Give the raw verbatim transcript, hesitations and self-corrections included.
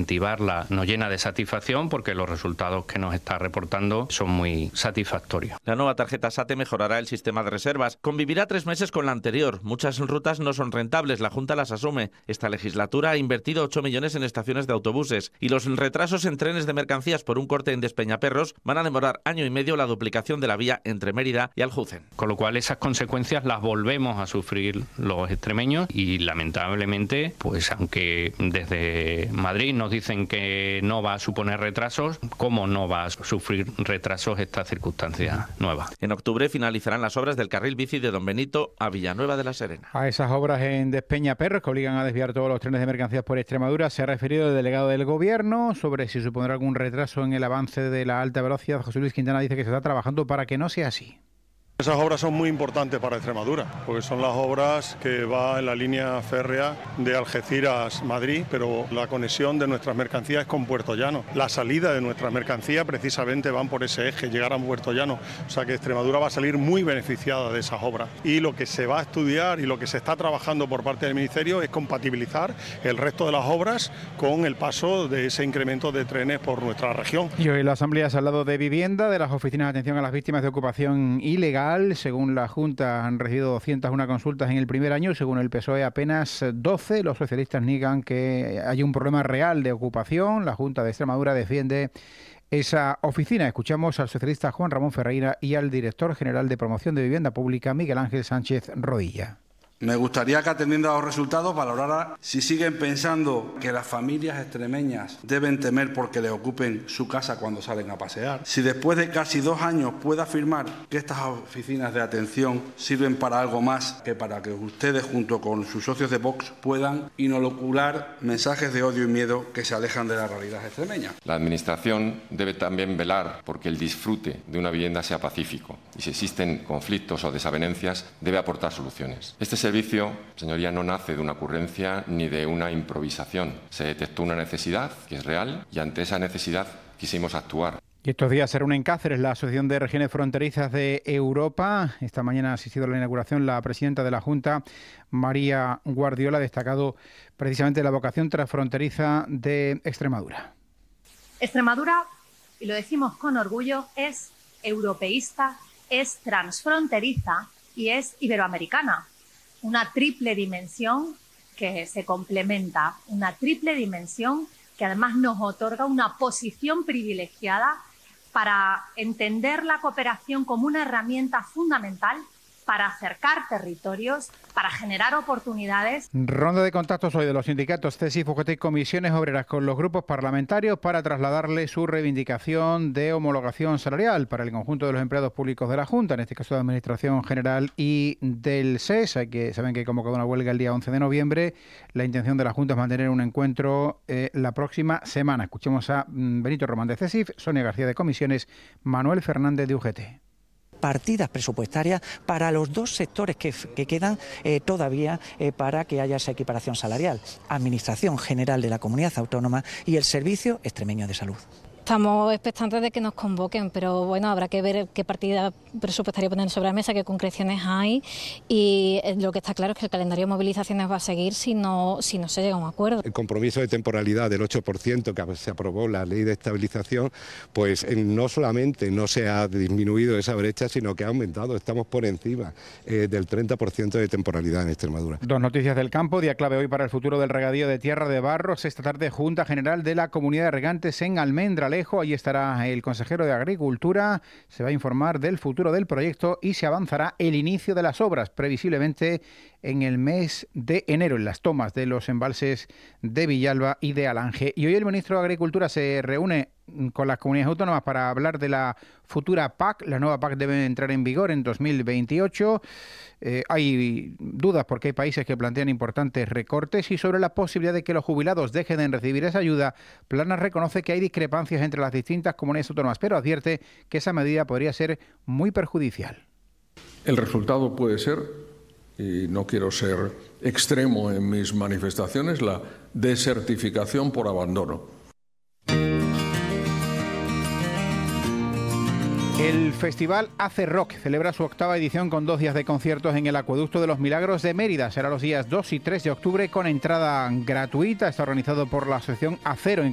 incentivarla nos llena de satisfacción porque los resultados que nos está reportando son muy satisfactorios. La nueva tarjeta SATE mejorará el sistema de reservas. Convivirá tres meses con la anterior. Muchas rutas no son rentables, la Junta las asume. Esta legislatura ha invertido ocho millones en estaciones de autobuses y los retrasos en trenes de mercancías por un corte en Despeñaperros van a demorar año y medio la duplicación de la vía entre Mérida y Aljucen. Con lo cual esas consecuencias las volvemos a sufrir los extremeños y lamentablemente, pues aunque desde Madrid nos dicen que no va a suponer retrasos, ¿cómo no va a sufrir retrasos esta circunstancia nueva? En octubre finalizarán las obras del carril bici de Don Benito a Villanueva de la Serena. A esas obras en Despeñaperros que obligan a desviar todos los trenes de mercancías por Extremadura se ha referido el delegado del Gobierno sobre si supondrá algún retraso en el avance de la alta velocidad. José Luis Quintana dice que se está trabajando para que no sea así. Esas obras son muy importantes para Extremadura, porque son las obras que va en la línea férrea de Algeciras-Madrid, pero la conexión de nuestras mercancías es con Puerto Llano. La salida de nuestras mercancías precisamente van por ese eje, llegar a Puerto Llano. O sea que Extremadura va a salir muy beneficiada de esas obras. Y lo que se va a estudiar y lo que se está trabajando por parte del Ministerio es compatibilizar el resto de las obras con el paso de ese incremento de trenes por nuestra región. Y hoy la Asamblea se ha hablado de vivienda, de las oficinas de atención a las víctimas de ocupación ilegal. Según la Junta, han recibido doscientas una consultas en el primer año, según el P S O E apenas doce. Los socialistas niegan que haya un problema real de ocupación. La Junta de Extremadura defiende esa oficina. Escuchamos al socialista Juan Ramón Ferreira y al director general de Promoción de Vivienda Pública, Miguel Ángel Sánchez Rodilla. Me gustaría que, atendiendo a los resultados, valorara si siguen pensando que las familias extremeñas deben temer porque le ocupen su casa cuando salen a pasear. Si después de casi dos años puede afirmar que estas oficinas de atención sirven para algo más que para que ustedes, junto con sus socios de Vox, puedan inocular mensajes de odio y miedo que se alejan de la realidad extremeña. La Administración debe también velar porque el disfrute de una vivienda sea pacífico y si existen conflictos o desavenencias debe aportar soluciones. Este El servicio, señoría, no nace de una ocurrencia ni de una improvisación. Se detectó una necesidad que es real y ante esa necesidad quisimos actuar. Y estos días se reúne en Cáceres la Asociación de Regiones Fronterizas de Europa. Esta mañana ha asistido a la inauguración la presidenta de la Junta, María Guardiola, ha destacado precisamente la vocación transfronteriza de Extremadura. Extremadura, y lo decimos con orgullo, es europeísta, es transfronteriza y es iberoamericana. Una triple dimensión que se complementa, una triple dimensión que además nos otorga una posición privilegiada para entender la cooperación como una herramienta fundamental para acercar territorios, para generar oportunidades. Ronda de contactos hoy de los sindicatos C E S I, U G T y comisiones obreras con los grupos parlamentarios para trasladarle su reivindicación de homologación salarial para el conjunto de los empleados públicos de la Junta, en este caso de Administración General y del S E S. Hay que, saben que hay convocado una huelga el día once de noviembre. La intención de la Junta es mantener un encuentro eh, la próxima semana. Escuchemos a Benito Román de C E S I F, Sonia García de comisiones, Manuel Fernández de U G T. Partidas presupuestarias para los dos sectores que, que quedan eh, todavía eh, para que haya esa equiparación salarial: Administración General de la Comunidad Autónoma y el Servicio Extremeño de Salud. Estamos expectantes de que nos convoquen, pero bueno, habrá que ver qué partida presupuestaria ponen sobre la mesa, qué concreciones hay, y lo que está claro es que el calendario de movilizaciones va a seguir si no, si no se llega a un acuerdo. El compromiso de temporalidad del ocho por ciento que se aprobó la ley de estabilización, pues no solamente no se ha disminuido esa brecha, sino que ha aumentado. Estamos por encima eh, del treinta por ciento de temporalidad en Extremadura. Dos noticias del campo, día clave hoy para el futuro del regadío de Tierra de Barros. Esta tarde, Junta General de la Comunidad de Regantes en Almendralejo. Allí estará el consejero de Agricultura. Se va a informar del futuro del proyecto y se avanzará el inicio de las obras, previsiblemente en el mes de enero, en las tomas de los embalses de Villalba y de Alange. Y hoy el ministro de Agricultura se reúne con las comunidades autónomas para hablar de la futura P A C. La nueva P A C debe entrar en vigor en dos mil veintiocho. Eh, hay dudas porque hay países que plantean importantes recortes, y sobre la posibilidad de que los jubilados dejen de recibir esa ayuda, Planas reconoce que hay discrepancias entre las distintas comunidades autónomas, pero advierte que esa medida podría ser muy perjudicial. El resultado puede ser, y no quiero ser extremo en mis manifestaciones, la desertificación por abandono. El Festival Hace Rock celebra su octava edición con dos días de conciertos en el Acueducto de los Milagros de Mérida. Será los días dos y tres de octubre con entrada gratuita. Está organizado por la asociación Acero.